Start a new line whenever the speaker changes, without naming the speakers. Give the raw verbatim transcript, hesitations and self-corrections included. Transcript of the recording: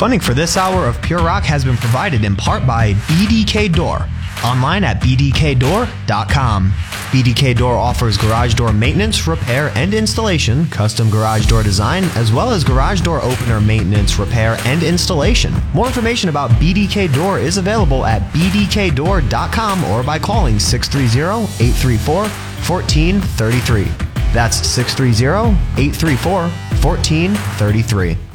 Funding for this hour of Pure Rock has been provided in part by B D K Door, online at b d k door dot com. B D K Door offers garage door maintenance, repair, and installation, custom garage door design, as well as garage door opener maintenance, repair, and installation. More information about B D K Door is available at b d k door dot com or by calling six three zero, eight three four, one four three three. That's six three zero, eight three four, one four three three.